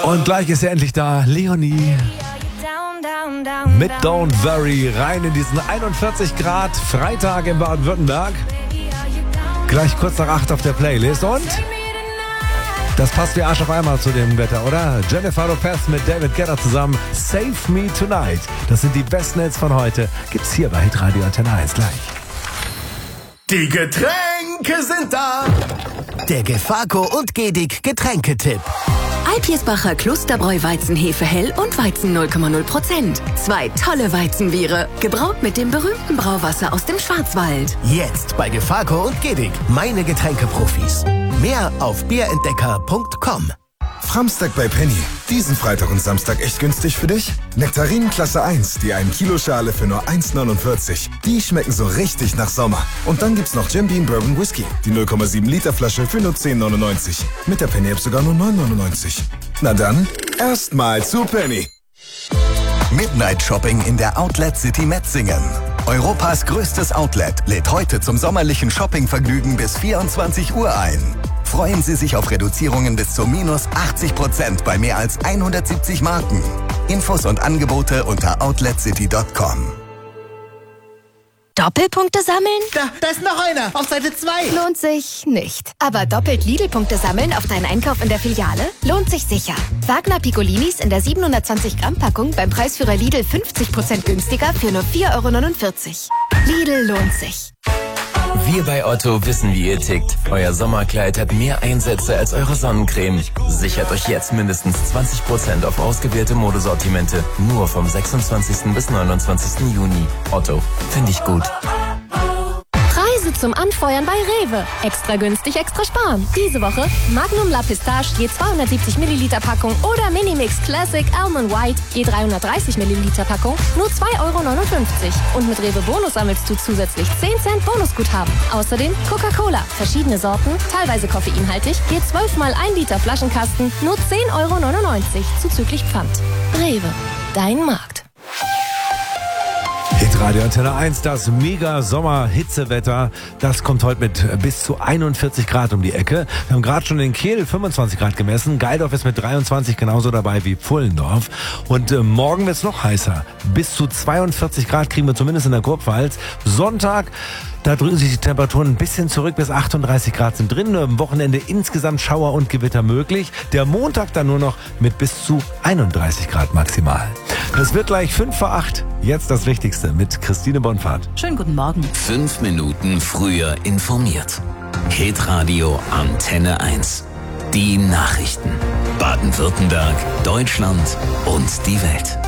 Und gleich ist er endlich da, Leonie. Mit Don't Worry rein in diesen 41 Grad Freitag in Baden-Württemberg. Gleich kurz nach 8 auf der Playlist und das passt wie Arsch auf einmal zu dem Wetter, oder? Jennifer Lopez mit David Guetta zusammen. Save Me Tonight. Das sind die besten Hits von heute. Gibt's hier bei Hitradio Antenne 1 gleich. Die Getränke sind da. Der Gefako und Gedig Getränketipp. Alpirsbacher Klosterbräu Weizenhefe hell und Weizen 0,0%. 2 tolle Weizenbiere, gebraut mit dem berühmten Brauwasser aus dem Schwarzwald. Jetzt bei Gefako und Gedig, meine Getränkeprofis. Mehr auf bierentdecker.com. Framstag bei Penny. Diesen Freitag und Samstag echt günstig für dich? Nektarinen Klasse 1, die 1 Kilo Schale für nur 1,49. Die schmecken so richtig nach Sommer. Und dann gibt's noch Jim Beam Bourbon Whisky, die 0,7 Liter Flasche für nur 10,99. Mit der Penny App sogar nur 9,99. Na dann, erstmal zu Penny. Midnight Shopping in der Outlet City Metzingen. Europas größtes Outlet lädt heute zum sommerlichen Shoppingvergnügen bis 24 Uhr ein. Freuen Sie sich auf Reduzierungen bis zu minus 80% bei mehr als 170 Marken. Infos und Angebote unter outletcity.com. Doppelpunkte sammeln? Da ist noch einer, auf Seite 2. Lohnt sich nicht. Aber doppelt Lidl-Punkte sammeln auf deinen Einkauf in der Filiale lohnt sich sicher. Wagner Piccolinis in der 720 Gramm Packung beim Preisführer Lidl 50% günstiger für nur 4,49 €. Lidl lohnt sich. Wir bei Otto wissen, wie ihr tickt. Euer Sommerkleid hat mehr Einsätze als eure Sonnencreme. Sichert euch jetzt mindestens 20% auf ausgewählte Modesortimente. Nur vom 26. bis 29. Juni. Otto, finde ich gut. Preise zum Anfeuern bei Rewe. Extra günstig, extra sparen. Diese Woche Magnum La Pistache je 270 Milliliter Packung oder Minimix Classic Almond White je 330 Milliliter Packung nur 2,59 €. Und mit Rewe Bonus sammelst du zusätzlich 10 Cent Bonusguthaben. Außerdem Coca-Cola, verschiedene Sorten, teilweise koffeinhaltig, je 12 mal 1 Liter Flaschenkasten nur 10,99 € zuzüglich Pfand. Rewe, dein Markt. Hitradio Antenne 1, das Mega-Sommer-Hitzewetter, das kommt heute mit bis zu 41 Grad um die Ecke. Wir haben gerade schon in Kehl 25 Grad gemessen. Geildorf ist mit 23 genauso dabei wie Pfullendorf. Und morgen wird es noch heißer. Bis zu 42 Grad kriegen wir zumindest in der Kurpfalz. Sonntag, da drücken sich die Temperaturen ein bisschen zurück, bis 38 Grad sind drin. Am Wochenende insgesamt Schauer und Gewitter möglich. Der Montag dann nur noch mit bis zu 31 Grad maximal. Es wird gleich 5 vor 8. Jetzt das Wichtigste mit Christine Bonfahrt. Schönen guten Morgen. 5 Minuten früher informiert. Hitradio Antenne 1. Die Nachrichten. Baden-Württemberg, Deutschland und die Welt.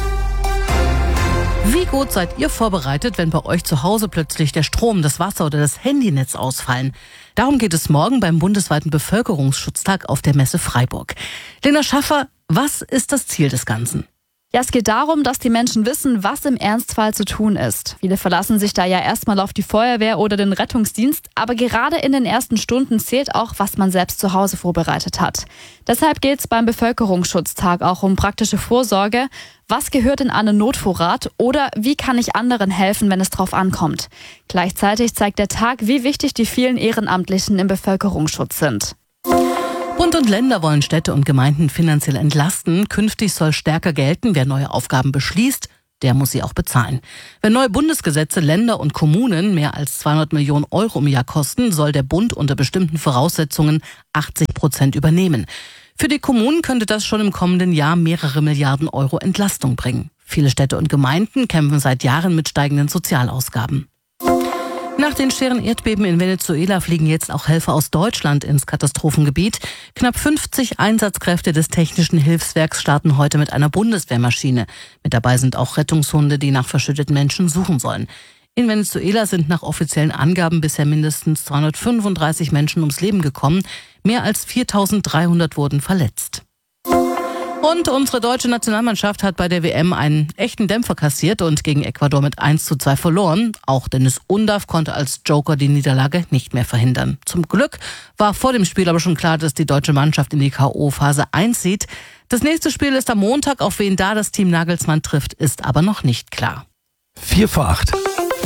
Wie gut seid ihr vorbereitet, wenn bei euch zu Hause plötzlich der Strom, das Wasser oder das Handynetz ausfallen? Darum geht es morgen beim bundesweiten Bevölkerungsschutztag auf der Messe Freiburg. Lena Schaffer, was ist das Ziel des Ganzen? Ja, es geht darum, dass die Menschen wissen, was im Ernstfall zu tun ist. Viele verlassen sich da ja erstmal auf die Feuerwehr oder den Rettungsdienst, aber gerade in den ersten Stunden zählt auch, was man selbst zu Hause vorbereitet hat. Deshalb geht es beim Bevölkerungsschutztag auch um praktische Vorsorge. Was gehört in einen Notvorrat oder wie kann ich anderen helfen, wenn es drauf ankommt? Gleichzeitig zeigt der Tag, wie wichtig die vielen Ehrenamtlichen im Bevölkerungsschutz sind. Bund und Länder wollen Städte und Gemeinden finanziell entlasten. Künftig soll stärker gelten, wer neue Aufgaben beschließt, der muss sie auch bezahlen. Wenn neue Bundesgesetze Länder und Kommunen mehr als 200 Millionen € im Jahr kosten, soll der Bund unter bestimmten Voraussetzungen 80% übernehmen. Für die Kommunen könnte das schon im kommenden Jahr mehrere Milliarden € Entlastung bringen. Viele Städte und Gemeinden kämpfen seit Jahren mit steigenden Sozialausgaben. Nach den schweren Erdbeben in Venezuela fliegen jetzt auch Helfer aus Deutschland ins Katastrophengebiet. Knapp 50 Einsatzkräfte des Technischen Hilfswerks starten heute mit einer Bundeswehrmaschine. Mit dabei sind auch Rettungshunde, die nach verschütteten Menschen suchen sollen. In Venezuela sind nach offiziellen Angaben bisher mindestens 235 Menschen ums Leben gekommen. Mehr als 4.300 wurden verletzt. Und unsere deutsche Nationalmannschaft hat bei der WM einen echten Dämpfer kassiert und gegen Ecuador mit 1:2 verloren. Auch Dennis Undaff konnte als Joker die Niederlage nicht mehr verhindern. Zum Glück war vor dem Spiel aber schon klar, dass die deutsche Mannschaft in die K.O.-Phase einzieht. Das nächste Spiel ist am Montag. Auf wen da das Team Nagelsmann trifft, ist aber noch nicht klar. 4 vor 8.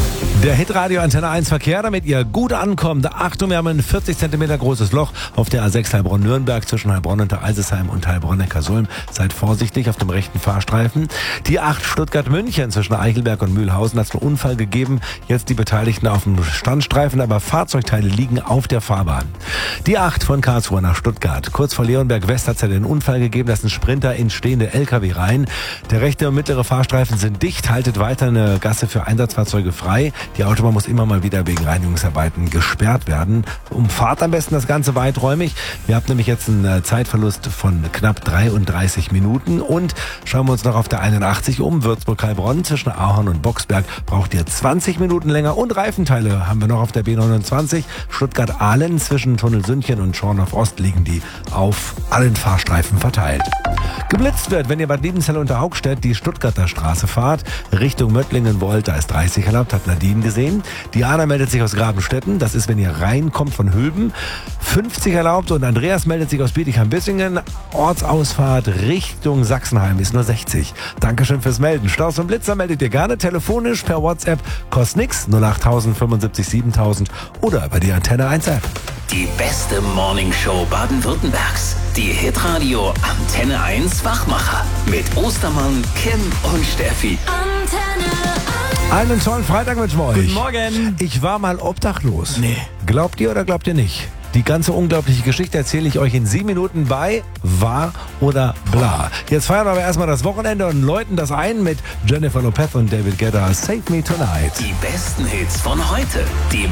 Der Hitradio Antenne 1 Verkehr, damit ihr gut ankommt. Achtung, wir haben ein 40 cm großes Loch auf der A6 Heilbronn-Nürnberg zwischen Heilbronn und Alzesheim und Heilbronn-Neckarsulm. Seid vorsichtig auf dem rechten Fahrstreifen. Die 8 Stuttgart-München zwischen Eichelberg und Mühlhausen hat es einen Unfall gegeben. Jetzt die Beteiligten auf dem Standstreifen, aber Fahrzeugteile liegen auf der Fahrbahn. Die 8 von Karlsruhe nach Stuttgart. Kurz vor Leonberg West hat es ja den Unfall gegeben, da ist ein Sprinter in stehende LKW rein. Der rechte und mittlere Fahrstreifen sind dicht, haltet weiter eine Gasse für Einsatzfahrzeuge frei. Die Autobahn muss immer mal wieder wegen Reinigungsarbeiten gesperrt werden. Umfahrt am besten das Ganze weiträumig. Ihr habt nämlich jetzt einen Zeitverlust von knapp 33 Minuten. Und schauen wir uns noch auf der 81 um. Würzburg-Heilbronn zwischen Ahorn und Boxberg braucht ihr 20 Minuten länger. Und Reifenteile haben wir noch auf der B29. Stuttgart-Ahlen zwischen Tunnelsündchen und Schorndorf-Ost liegen die auf allen Fahrstreifen verteilt. Geblitzt wird, wenn ihr Bad Liebenzell unter Haugstedt die Stuttgarter Straße fahrt, Richtung Möttlingen wollt, da ist 30 erlaubt, hat Nadine gesehen. Diana meldet sich aus Grabenstetten, das ist, wenn ihr reinkommt von Hülben, 50 erlaubt, und Andreas meldet sich aus Bietigheim-Bissingen, Ortsausfahrt Richtung Sachsenheim ist nur 60. Dankeschön fürs Melden. Staus und Blitzer meldet ihr gerne telefonisch per WhatsApp, kostet nix, 08000 75 7000 oder bei der Antenne 1 App. Die beste Morningshow Baden-Württembergs. Die Hitradio Antenne 1 Wachmacher. Mit Ostermann, Kim und Steffi. Einen tollen Freitag mit euch. Guten Morgen. Ich war mal obdachlos. Nee. Glaubt ihr oder glaubt ihr nicht? Die ganze unglaubliche Geschichte erzähle ich euch in 7 Minuten bei Wahr oder Bla. Jetzt feiern wir aber erstmal das Wochenende und läuten das ein mit Jennifer Lopez und David Guetta. Save Me Tonight. Die besten Hits von heute. Die